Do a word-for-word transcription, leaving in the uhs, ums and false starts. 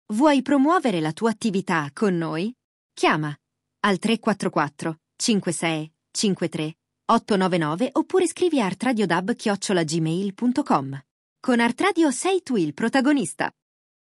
Vuoi promuovere la tua attività con noi? Chiama al tre quattro quattro cinque sei cinque tre otto nove nove oppure scrivi a artradiodab chiocciola gmail punto com. Con Artradio sei tu il protagonista.